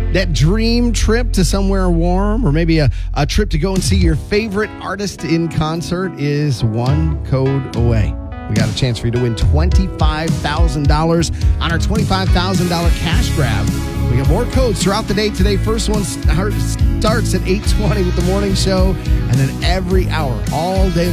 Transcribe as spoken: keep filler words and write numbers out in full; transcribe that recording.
That dream trip to somewhere warm, or maybe a, a trip to go and see your favorite artist in concert, is one code away. We got a chance for you to win twenty-five thousand dollars on our twenty-five thousand dollars cash grab. We got more codes throughout the day today. First one start, starts at eight twenty with the morning show, and then every hour, all day